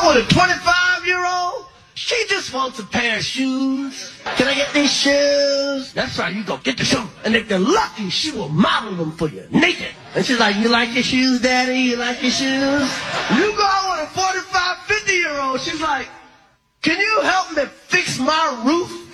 with a 25-year-old. She just wants a pair of shoes. Can I get these shoes? That's right, you go get the shoes. And if you're lucky, she will model them for you, naked. And she's like, you like your shoes, Daddy? You like your shoes? You go out with a 45, 50-year-old. She's like, can you help me fix my roof?